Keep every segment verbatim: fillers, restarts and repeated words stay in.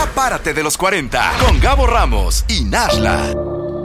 Ya párate de los cuarenta con Gabo Ramos y Nashla.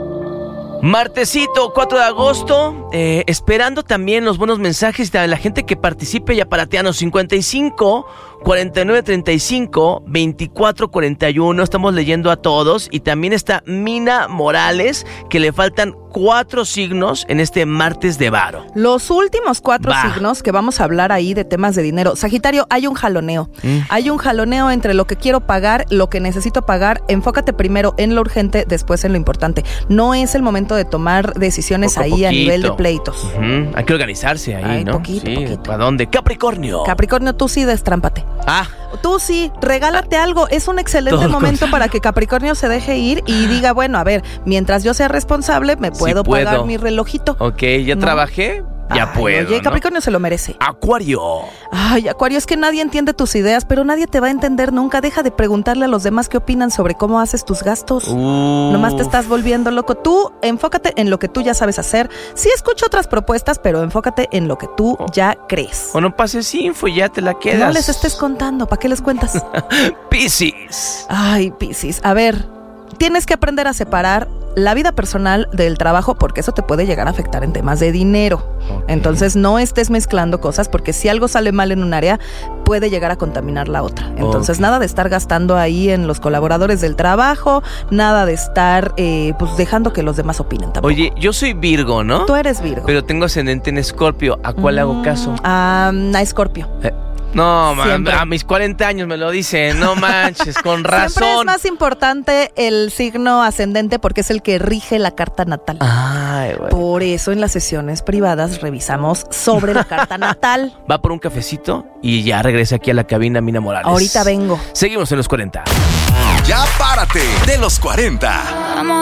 Martesito, cuatro de agosto, eh, esperando también los buenos mensajes de la gente que participe. Ya parateanos cincuenta y cinco, cuarenta y nueve, treinta y cinco, veinticuatro, cuarenta y uno. Estamos leyendo a todos. Y también está Mina Morales, que le faltan cuatro signos en este martes de varo. Los últimos cuatro Va. signos que vamos a hablar ahí de temas de dinero. Sagitario, hay un jaloneo. Mm. Hay un jaloneo entre lo que quiero pagar, lo que necesito pagar. Enfócate primero en lo urgente, después en lo importante. No es el momento de tomar decisiones Poco a ahí poquito. a nivel de pleitos. Uh-huh. Hay que organizarse ahí, Ay, ¿no? poquito, sí. poquito. ¿Para dónde? Capricornio. Capricornio, tú sí destrámpate. Ah. Tú sí, regálate algo. Es un excelente Todo momento con... para que Capricornio se deje ir y diga, bueno, a ver, mientras yo sea responsable, me puedo, sí puedo pagar mi relojito. Ok, ya ¿no? trabajé, ya Ay, puedo. Oye, ¿no? Capricornio se lo merece. Acuario. Ay, Acuario, es que nadie entiende tus ideas, pero nadie te va a entender nunca. Deja de preguntarle a los demás qué opinan sobre cómo haces tus gastos. Uf. Nomás te estás volviendo loco. Tú enfócate en lo que tú ya sabes hacer. Sí escucho otras propuestas, pero enfócate en lo que tú oh. ya crees. O no pases info y ya te la quedas. No les estés contando, ¿para qué les cuentas? Piscis. Ay, Piscis, a ver, tienes que aprender a separar la vida personal del trabajo, porque eso te puede llegar a afectar en temas de dinero. Okay. Entonces no estés mezclando cosas, porque si algo sale mal en un área, puede llegar a contaminar la otra. Entonces okay. nada de estar gastando ahí en los colaboradores del trabajo, nada de estar eh, pues dejando que los demás opinen tampoco. Oye, yo soy Virgo, ¿no? Tú eres Virgo. Pero tengo ascendente en Escorpio. ¿A cuál mm, hago caso? A, a Escorpio. Eh. No, man, a mis cuarenta años me lo dicen, no manches, con razón. Siempre es más importante el signo ascendente porque es el que rige la carta natal. Ay, güey. Por eso en las sesiones privadas revisamos sobre la carta natal. Va por un cafecito y ya regresa aquí a la cabina Mina Morales. Ahorita vengo. Seguimos en los cuarenta. Ya párate de los cuarenta.